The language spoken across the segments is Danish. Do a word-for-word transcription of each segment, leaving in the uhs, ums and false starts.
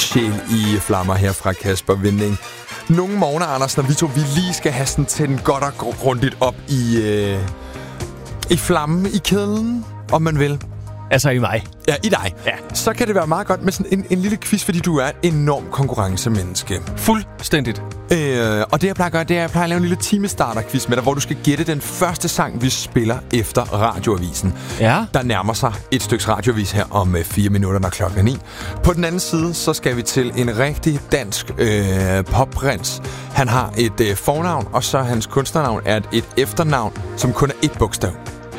sjæl i flammer her fra Kasper Winding. Nogle morgener, Anders, når vi to vi lige skal have sådan tændt godt og grundigt op i, øh, i flammen, i kedlen, om man vil. Altså i mig. Ja, i dig. Ja. Så kan det være meget godt med sådan en, en lille quiz, fordi du er et enormt konkurrencemenneske. Fuldstændigt. Øh, og det, jeg plejer at gøre, det er, at jeg plejer at lave en lille timestarter-quiz med dig, hvor du skal gætte den første sang, vi spiller efter radioavisen. Ja. Der nærmer sig et stykke radioavis her om øh, fire minutter, når klokken er ni. På den anden side, så skal vi til en rigtig dansk øh, popprins. Han har et øh, fornavn, og så hans kunstnernavn er et, et efternavn, som kun er et bogstav.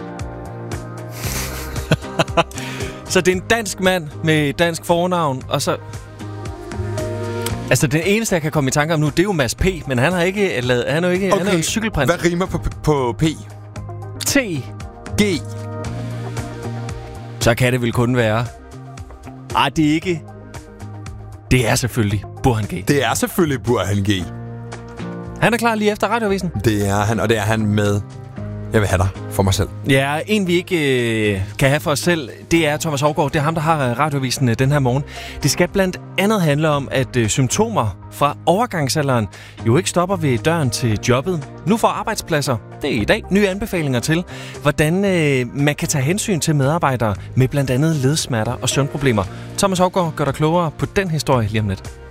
Så det er en dansk mand med dansk fornavn, og så... Altså, den eneste, jeg kan komme i tanke om nu, det er jo Mads P., men han har ikke lavet... Han er jo ikke... Okay. Han er jo en cykelprins. Hvad rimer på, på P? T. G. Så kan det vel kun være... Ej, det er ikke... Det er selvfølgelig Burhan G. Det er selvfølgelig Burhan G. Han er klar lige efter radioavisen. Det er han, og det er han med... Jeg vil have dig for mig selv. Ja, en vi ikke øh, kan have for os selv, det er Thomas Haugaard. Det er ham, der har radioavisen øh, den her morgen. Det skal blandt andet handle om, at øh, symptomer fra overgangsalderen jo ikke stopper ved døren til jobbet. Nu får arbejdspladser, det er i dag, nye anbefalinger til, hvordan øh, man kan tage hensyn til medarbejdere med blandt andet ledsmerter og søvnproblemer. Thomas Haugaard gør dig klogere på den historie lige om lidt.